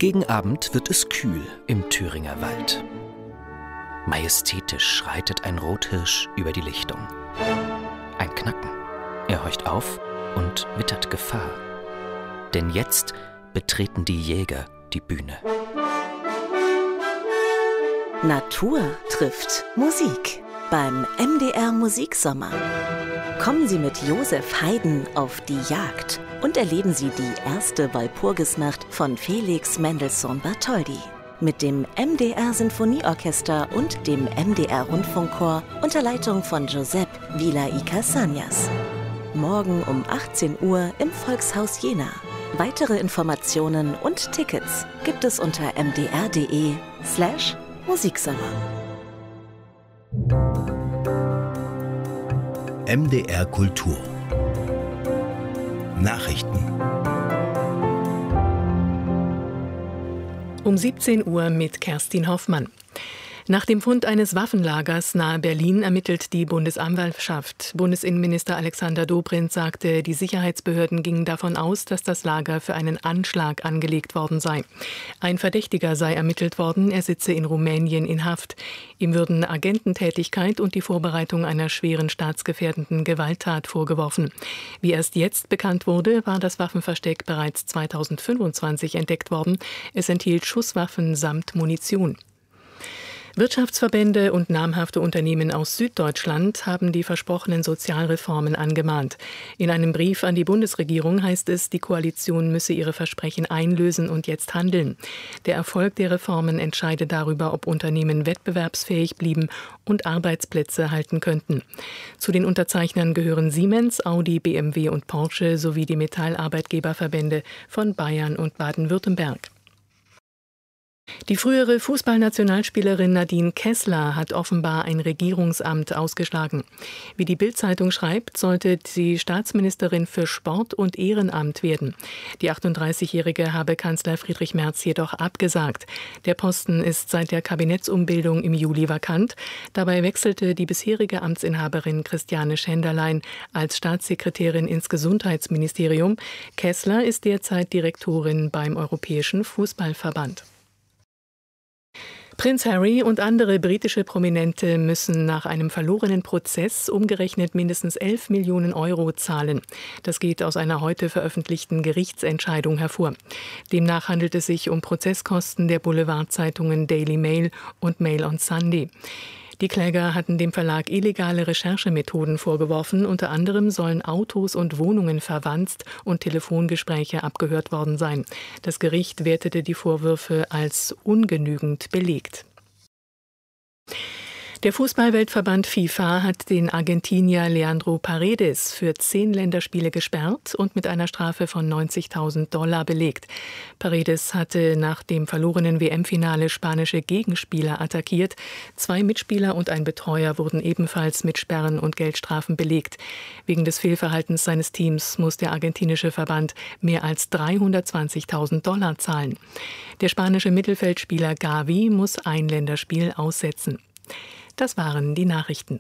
Gegen Abend wird es kühl im Thüringer Wald. Majestätisch schreitet ein Rothirsch über die Lichtung. Ein Knacken. Er horcht auf und wittert Gefahr. Denn jetzt betreten die Jäger die Bühne. Natur trifft Musik beim MDR Musiksommer. Kommen Sie mit Josef Haydn auf die Jagd und erleben Sie die erste Walpurgisnacht von Felix Mendelssohn Bartholdy. Mit dem MDR Sinfonieorchester und dem MDR Rundfunkchor unter Leitung von Giuseppe Villa y Cassagnas. Morgen um 18 Uhr im Volkshaus Jena. Weitere Informationen und Tickets gibt es unter mdr.de/Musiksommer. MDR Kultur Nachrichten. Um 17 Uhr mit Kerstin Hoffmann. Nach dem Fund eines Waffenlagers nahe Berlin ermittelt die Bundesanwaltschaft. Bundesinnenminister Alexander Dobrindt sagte, die Sicherheitsbehörden gingen davon aus, dass das Lager für einen Anschlag angelegt worden sei. Ein Verdächtiger sei ermittelt worden, er sitze in Rumänien in Haft. Ihm würden Agententätigkeit und die Vorbereitung einer schweren staatsgefährdenden Gewalttat vorgeworfen. Wie erst jetzt bekannt wurde, war das Waffenversteck bereits 2025 entdeckt worden. Es enthielt Schusswaffen samt Munition. Wirtschaftsverbände und namhafte Unternehmen aus Süddeutschland haben die versprochenen Sozialreformen angemahnt. In einem Brief an die Bundesregierung heißt es, die Koalition müsse ihre Versprechen einlösen und jetzt handeln. Der Erfolg der Reformen entscheide darüber, ob Unternehmen wettbewerbsfähig blieben und Arbeitsplätze halten könnten. Zu den Unterzeichnern gehören Siemens, Audi, BMW und Porsche sowie die Metallarbeitgeberverbände von Bayern und Baden-Württemberg. Die frühere Fußballnationalspielerin Nadine Kessler hat offenbar ein Regierungsamt ausgeschlagen. Wie die Bild-Zeitung schreibt, sollte sie Staatsministerin für Sport und Ehrenamt werden. Die 38-Jährige habe Kanzler Friedrich Merz jedoch abgesagt. Der Posten ist seit der Kabinettsumbildung im Juli vakant. Dabei wechselte die bisherige Amtsinhaberin Christiane Schenderlein als Staatssekretärin ins Gesundheitsministerium. Kessler ist derzeit Direktorin beim Europäischen Fußballverband. Prinz Harry und andere britische Prominente müssen nach einem verlorenen Prozess umgerechnet mindestens 11 Millionen Euro zahlen. Das geht aus einer heute veröffentlichten Gerichtsentscheidung hervor. Demnach handelt es sich um Prozesskosten der Boulevardzeitungen Daily Mail und Mail on Sunday. Die Kläger hatten dem Verlag illegale Recherchemethoden vorgeworfen. Unter anderem sollen Autos und Wohnungen verwanzt und Telefongespräche abgehört worden sein. Das Gericht wertete die Vorwürfe als ungenügend belegt. Der Fußballweltverband FIFA hat den Argentinier Leandro Paredes für 10 Länderspiele gesperrt und mit einer Strafe von $90.000 belegt. Paredes hatte nach dem verlorenen WM-Finale spanische Gegenspieler attackiert. 2 Mitspieler und ein Betreuer wurden ebenfalls mit Sperren und Geldstrafen belegt. Wegen des Fehlverhaltens seines Teams muss der argentinische Verband mehr als $320.000 zahlen. Der spanische Mittelfeldspieler Gavi muss ein Länderspiel aussetzen. Das waren die Nachrichten.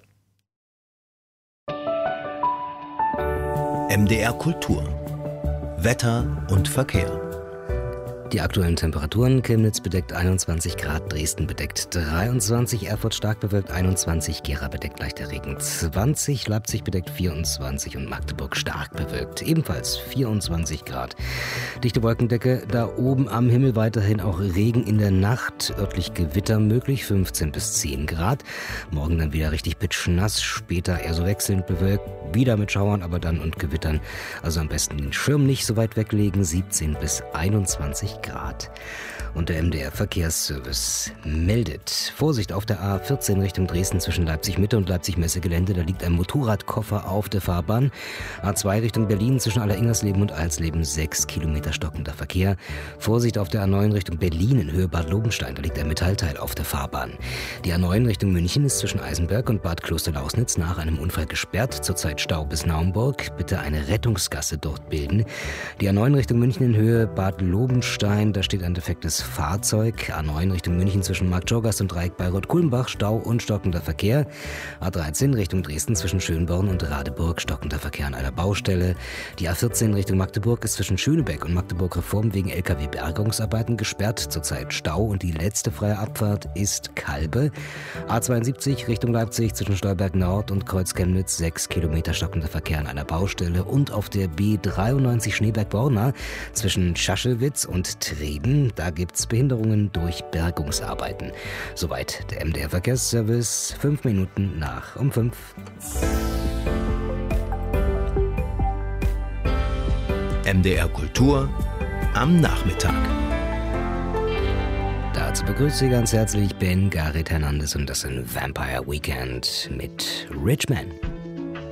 MDR Kultur Wetter und Verkehr. Die aktuellen Temperaturen: Chemnitz bedeckt 21 Grad, Dresden bedeckt 23, Erfurt stark bewölkt 21, Gera bedeckt leichter Regen 20, Leipzig bedeckt 24 und Magdeburg stark bewölkt ebenfalls 24 Grad. Dichte Wolkendecke, da oben am Himmel weiterhin auch Regen in der Nacht, örtlich Gewitter möglich 15 bis 10 Grad. Morgen dann wieder richtig pitschnass, später eher so wechselnd bewölkt, wieder mit Schauern, aber dann und Gewittern. Also am besten den Schirm nicht so weit weglegen, 17 bis 21 Grad. Und der MDR Verkehrsservice meldet: Vorsicht auf der A14 Richtung Dresden zwischen Leipzig Mitte und Leipzig Messegelände. Da liegt ein Motorradkoffer auf der Fahrbahn. A2 Richtung Berlin zwischen Alleringersleben und Alsleben 6 Kilometer stockender Verkehr. Vorsicht auf der A9 Richtung Berlin in Höhe Bad Lobenstein. Da liegt ein Metallteil auf der Fahrbahn. Die A9 Richtung München ist zwischen Eisenberg und Bad Klosterlausnitz nach einem Unfall gesperrt. Zurzeit Stau bis Naumburg. Bitte eine Rettungsgasse dort bilden. Die A9 Richtung München in Höhe Bad Lobenstein Kufstein, da steht ein defektes Fahrzeug. A9 Richtung München zwischen Marktschorgast und Dreieck Bayreuth-Kulmbach, Stau und stockender Verkehr. A13 Richtung Dresden zwischen Schönborn und Radeburg, stockender Verkehr an einer Baustelle. Die A14 Richtung Magdeburg ist zwischen Schönebeck und Magdeburg-Reform wegen LKW-Bergungsarbeiten gesperrt. Zurzeit Stau und die letzte freie Abfahrt ist Kalbe. A72 Richtung Leipzig zwischen Stolberg Nord und Kreuz Chemnitz, 6 Kilometer stockender Verkehr an einer Baustelle. Und auf der B93 Schneeberg-Borna zwischen Schaschewitz und Treben, da gibt's Behinderungen durch Bergungsarbeiten. Soweit der MDR-Verkehrsservice, 5 Minuten nach um 5. MDR Kultur am Nachmittag. Dazu begrüße ich ganz herzlich Ben Gareth Hernandez und das in Vampire Weekend mit Rich Man.